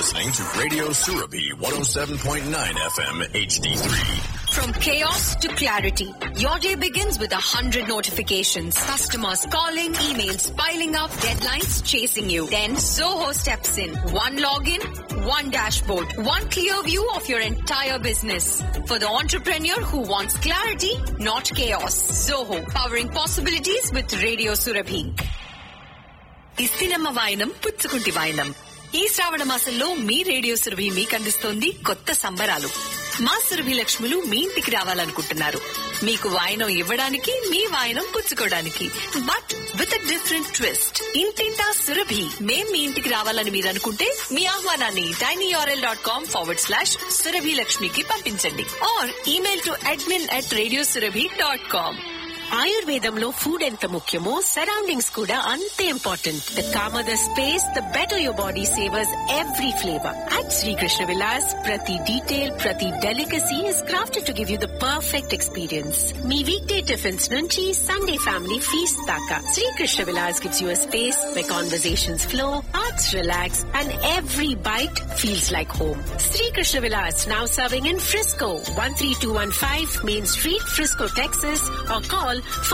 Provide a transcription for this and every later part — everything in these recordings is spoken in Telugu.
listening to Radio Surabhi 107.9 FM HD3. From chaos to clarity, your day begins with 100 notifications. Customers calling, emails piling up, deadlines chasing you. Then Zoho steps in. One login, one dashboard, one clear view of your entire business. For the entrepreneur who wants clarity, not chaos. Zoho, powering possibilities with Radio Surabhi. ఇస్తినమ్మ వాయనం పుచ్చుకుంటి వాయనం. ఈ శ్రావణ మాసంలో మీ రేడియో సురభి మీకు అందిస్తోంది కొత్త సంబరాలు. మా సురభి లక్ష్ములు మీ ఇంటికి రావాలనుకుంటున్నారు. మీకు వాయనం ఇవ్వడానికి, మీ వాయనం పుచ్చుకోవడానికి. But with a different twist. ఇంటింటా సురభి. మేం మీ ఇంటికి రావాలని మీరు అనుకుంటే మీ ఆహ్వానాన్ని tinyurl.com/Surabhi Lakshmiకి పంపించండి. Are email to admin@radiosurabhi.com. ఆయుర్వేదంలో ఫుడ్ ఎంత ముఖ్యమో సరౌండింగ్స్ కూడా అంతే important. The comer the space, the better your body savours every flavour. At Srikrishna Vilas ప్రతి డీటెయిల్, ప్రతి delicacy is crafted to give you the perfect experience. Me week day tiffins నుంచి సండే ఫ్యామిలీ ఫీస్ట్ దాకా, Srikrishna Vilas gives you a space where conversations flow, hearts relax, and every bite feels like home. Srikrishna Vilas, now serving in Frisco, 13215 Main Street, Frisco, Texas, or call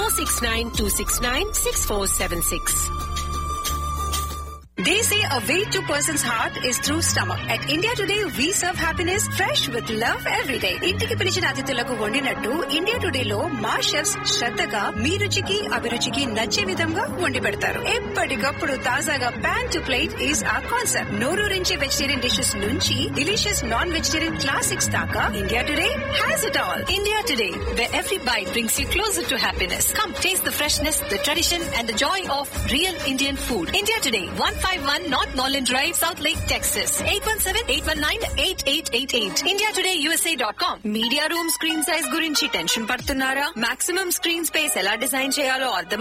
469-269-6476. They say a way to a person's heart is through stomach. At India Today, we serve happiness fresh with love every day. ఇంటికి పిలిచిన అతిథులకు వండినట్టు ఇండియా టుడే లో మా షెఫ్స్ శ్రద్ధగా మీ రుచికి అభిరుచికి నచ్చే విధంగా వండి పెడతారు. ఎప్పటికప్పుడు తాజాగా pan to plate is our concept. నోరూరించే vegetarian dishes నుంచి డిలీషియస్ నాన్ వెజిటేరియన్ క్లాసిక్స్ దాకా India today has it all. India today, where every bite brings you closer to happiness. Come taste the freshness, the tradition, and the joy of real Indian food. India Today, 151 North Norland Drive, South Lake, Texas. 817-819-8888. IndiaTodayUSA.com. Media room screen size గురించి టెన్షన్ పడుతున్నారా? మాక్సిమం స్క్రీన్ స్పేస్ ఎలా డిజైన్ చేయాలో అర్థం